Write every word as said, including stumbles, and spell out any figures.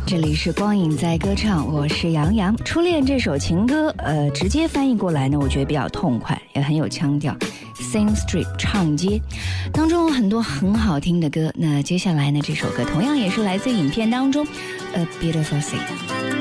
这里是光影在歌唱，我是杨洋。初恋这首情歌，呃，直接翻译过来呢，我觉得比较痛快，也很有腔调。Sing Street 唱街当中有很多很好听的歌。那接下来呢，这首歌同样也是来自影片当中，A Beautiful Sea。